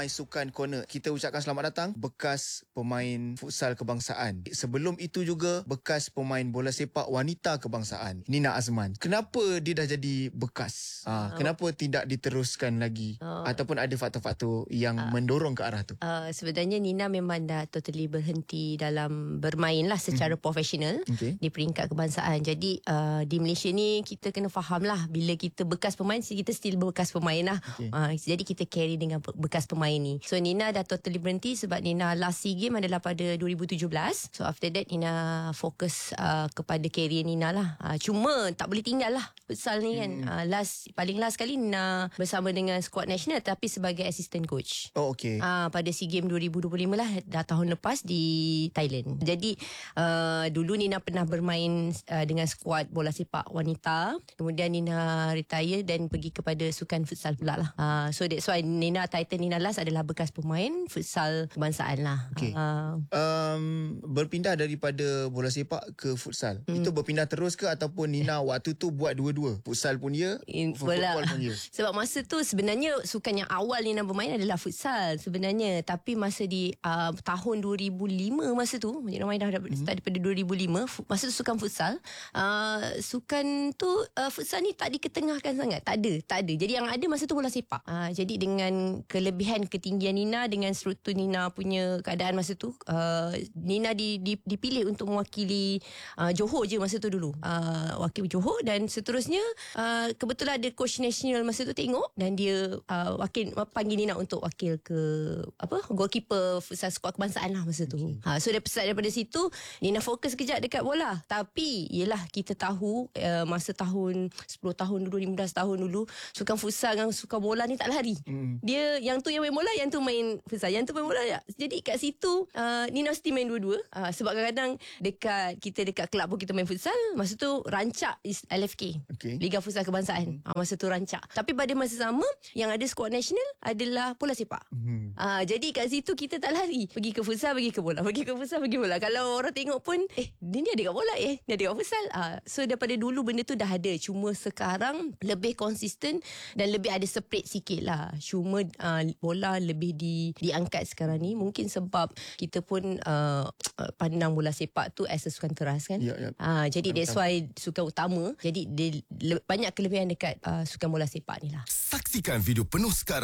My Sukan Corner. Kita ucapkan selamat datang bekas pemain futsal kebangsaan. Sebelum itu juga bekas pemain bola sepak wanita kebangsaan, Nina Azman. Kenapa dia dah jadi bekas? Kenapa tidak diteruskan lagi? Ataupun ada faktor-faktor yang mendorong ke arah tu? Sebenarnya Nina memang dah totally berhenti dalam bermain lah secara profesional di peringkat kebangsaan. Jadi di Malaysia ni kita kena faham lah, bila kita bekas pemain, kita still bekas pemain lah. Jadi kita carry dengan bekas pemain ni. So Nina dah totally berhenti sebab Nina last SEA Games adalah pada 2017. So after that Nina fokus kepada career Nina lah. Cuma tak boleh tinggal lah futsal ni kan. Paling last kali Nina bersama dengan squad national tapi sebagai assistant coach. Pada SEA Games 2025 lah, dah tahun lepas di Thailand. Jadi dulu Nina pernah bermain dengan squad bola sepak wanita. Kemudian Nina retire dan pergi kepada sukan futsal pula lah. So that's why Nina, title Nina last adalah bekas pemain futsal kebangsaan lah. Berpindah daripada bola sepak ke futsal, itu berpindah terus ke ataupun Nina waktu tu buat dua-dua, futsal pun ya, football pun ya? Sebab masa tu sebenarnya sukan yang awal Nina bermain adalah futsal sebenarnya. Tapi masa di tahun 2005 masa tu, Nina main dah start daripada 2005. Masa tu sukan futsal, sukan tu futsal ni tak diketengahkan sangat. Tak ada. Jadi yang ada masa tu bola sepak. Jadi dengan kelebihan ketinggian Nina, dengan struktur Nina punya keadaan masa tu, Nina dipilih untuk mewakili Johor je masa tu dulu. Wakil Johor, dan seterusnya kebetulan ada coach national masa tu tengok, dan dia panggil Nina untuk wakil ke goalkeeper futsal squad kebangsaan lah masa tu. So daripada situ Nina fokus kejap dekat bola. Tapi yelah, kita tahu masa tahun 10 tahun dulu, 15 tahun dulu, sukan futsal dengan sukan bola ni tak lari. Dia yang tu yang main bola, yang tu main futsal, yang tu main bola. Jadi kat situ Nina mesti main dua-dua. Sebab kadang-kadang dekat kelab pun kita main futsal. Masa tu rancak is LFK, Liga Futsal Kebangsaan. Masa tu rancak. Tapi pada masa sama yang ada squad national adalah bola sepak. Jadi kat situ kita tak lari, pergi ke futsal, pergi ke bola, pergi ke futsal, pergi bola. Kalau orang tengok pun dia ni ada kat bola, dia ada kat futsal. So daripada dulu benda tu dah ada. Cuma sekarang lebih konsisten dan lebih ada separate sikit lah. Cuma bola lebih diangkat sekarang ni. Mungkin sebab kita pun pandang bola sepak tu as a sukan teras kan. Jadi that's why sukan utama. Jadi dia banyak kelebihan dekat sukan bola sepak ni lah. Saksikan video penuh sekarang.